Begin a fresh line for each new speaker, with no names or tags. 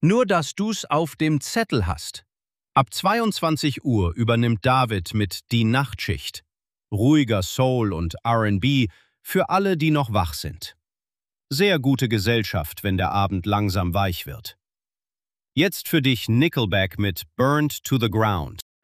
Nur, dass du's auf dem Zettel hast. Ab 22 Uhr übernimmt David mit Die Nachtschicht. Ruhiger Soul und R&B für alle, die noch wach sind. Sehr gute Gesellschaft, wenn der Abend langsam weich wird. Jetzt für dich Nickelback mit Burned to the Ground.